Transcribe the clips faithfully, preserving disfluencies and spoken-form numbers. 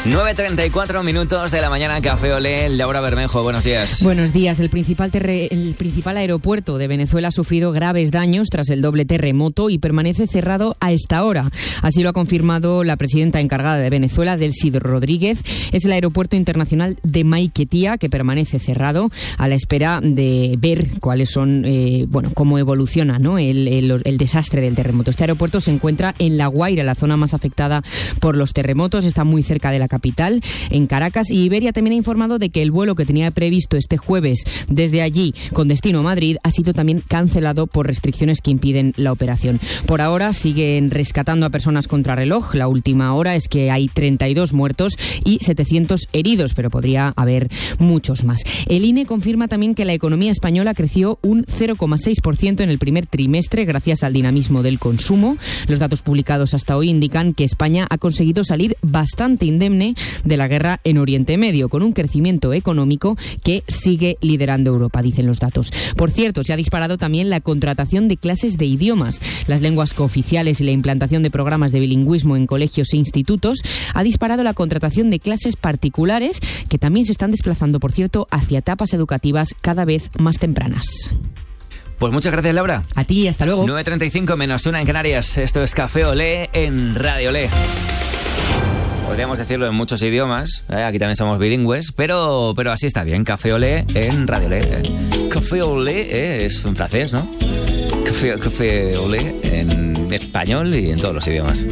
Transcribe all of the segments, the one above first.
nueve treinta y cuatro minutos de la mañana, Café Olé. Laura Bermejo, buenos días. Buenos días. El principal, terre... el principal aeropuerto de Venezuela ha sufrido graves daños tras el doble terremoto y permanece cerrado a esta hora. Así lo ha confirmado la presidenta encargada de Venezuela, Delcy Rodríguez. Es el aeropuerto internacional de Maiquetía, que permanece cerrado a la espera de ver cuáles son, eh, bueno, cómo evoluciona, ¿no?, el, el, el desastre del terremoto. Este aeropuerto se encuentra en La Guaira, la zona más afectada por los terremotos. Está muy cerca de la capital, en Caracas, y Iberia también ha informado de que el vuelo que tenía previsto este jueves desde allí con destino a Madrid ha sido también cancelado por restricciones que impiden la operación. Por ahora siguen rescatando a personas contrarreloj. La última hora es que hay treinta y dos muertos y setecientos heridos, pero podría haber muchos más. El I N E confirma también que la economía española creció un cero coma seis por ciento en el primer trimestre gracias al dinamismo del consumo. Los datos publicados hasta hoy indican que España ha conseguido salir bastante indemne de la guerra en Oriente Medio, con un crecimiento económico que sigue liderando Europa, dicen los datos. Por cierto, se ha disparado también la contratación de clases de idiomas. Las lenguas cooficiales y la implantación de programas de bilingüismo en colegios e institutos ha disparado la contratación de clases particulares, que también se están desplazando, por cierto, hacia etapas educativas cada vez más tempranas. Pues muchas gracias, Laura. A ti, hasta luego. nueve treinta y cinco menos una en Canarias. Esto es Café Olé en Radio Olé. Podríamos decirlo en muchos idiomas, ¿eh? Aquí también somos bilingües, pero, pero así está bien. Café Olé en Radio Olé. Café Olé ¿eh? es en francés, ¿no? Café, café Olé en español y en todos los idiomas.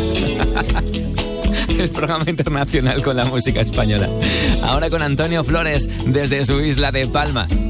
El programa internacional con la música española. Ahora con Antonio Flores desde su isla de Palma.